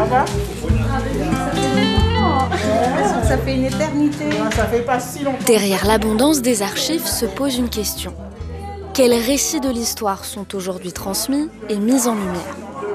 va? Ça fait une éternité. Ça fait pas si longtemps. Derrière l'abondance des archives se pose une question. Quels récits de l'histoire sont aujourd'hui transmis et mis en lumière?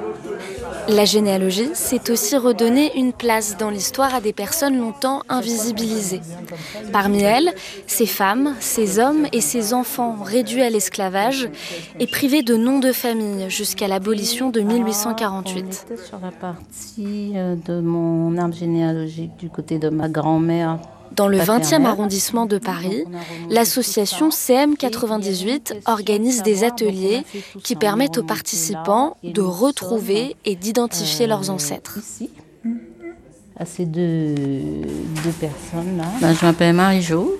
La généalogie, c'est aussi redonner une place dans l'histoire à des personnes longtemps invisibilisées. Parmi elles, ces femmes, ces hommes et ces enfants réduits à l'esclavage et privés de noms de famille jusqu'à l'abolition de 1848. On était sur la partie de mon arbre généalogique du côté de ma grand-mère. Dans le 20e arrondissement de Paris, l'association CM98 organise des ateliers qui permettent aux participants de retrouver et d'identifier leurs ancêtres. Ici, à ces deux personnes-là. Je m'appelle Marie-Jo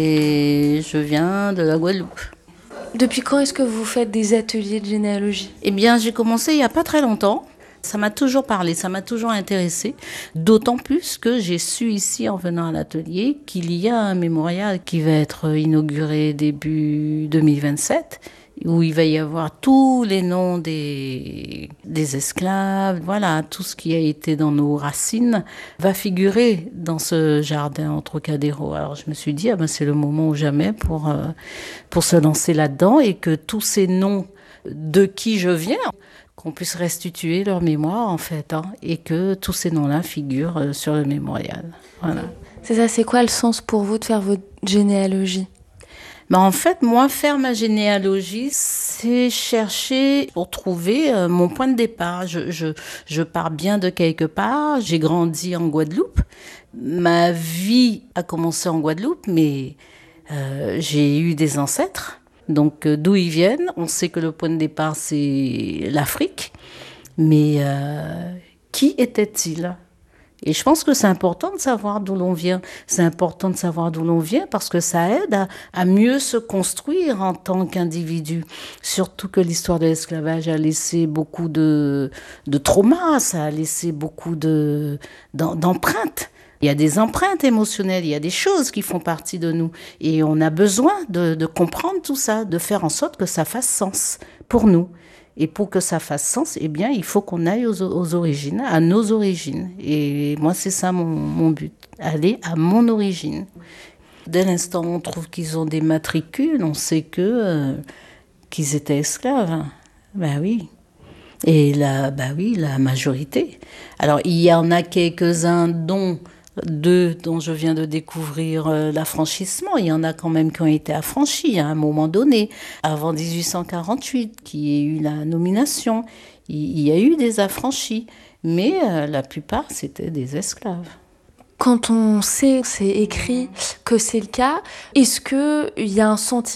et je viens de la Guadeloupe. Depuis quand est-ce que vous faites des ateliers de généalogie? Eh bien, j'ai commencé il n'y a pas très longtemps. Ça m'a toujours parlé, ça m'a toujours intéressée, d'autant plus que j'ai su ici en venant à l'atelier qu'il y a un mémorial qui va être inauguré début 2027 où il va y avoir tous les noms des esclaves, voilà, tout ce qui a été dans nos racines va figurer dans ce jardin en Trocadéro. Alors je me suis dit, c'est le moment ou jamais pour se lancer là-dedans et que tous ces noms de qui je viens, qu'on puisse restituer leur mémoire en fait, et que tous ces noms-là figurent sur le mémorial. Voilà. C'est ça, c'est quoi le sens pour vous de faire votre généalogie? En fait, moi, faire ma généalogie, c'est chercher pour trouver mon point de départ. Je pars bien de quelque part, j'ai grandi en Guadeloupe. Ma vie a commencé en Guadeloupe, mais j'ai eu des ancêtres. Donc, d'où ils viennent, on sait que le point de départ, c'est l'Afrique. Mais qui étaient-ils ? Et je pense que c'est important de savoir d'où l'on vient. C'est important de savoir d'où l'on vient parce que ça aide à mieux se construire en tant qu'individu. Surtout que l'histoire de l'esclavage a laissé beaucoup de traumas, ça a laissé beaucoup d'empreintes. Il y a des empreintes émotionnelles, il y a des choses qui font partie de nous. Et on a besoin de comprendre tout ça, de faire en sorte que ça fasse sens pour nous. Et pour que ça fasse sens, bien, il faut qu'on aille aux origines, à nos origines. Et moi, c'est ça mon but, aller à mon origine. Dès l'instant où on trouve qu'ils ont des matricules, on sait qu'ils étaient esclaves. Oui. Et la majorité. Alors, il y en a quelques-uns dont je viens de découvrir l'affranchissement. Il y en a quand même qui ont été affranchis à un moment donné, avant 1848, qui ait eu la nomination. Il y a eu des affranchis, mais la plupart, c'était des esclaves. Quand on sait, c'est écrit que c'est le cas, est-ce qu'il y a un sentiment